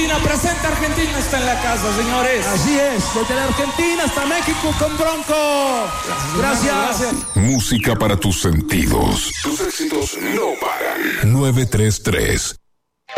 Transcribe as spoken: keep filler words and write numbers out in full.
Argentina, presente Argentina está en la casa, señores. Así es, desde la Argentina hasta México con Bronco. Gracias. Gracias. Música para tus sentidos. Tus éxitos no paran. nueve tres tres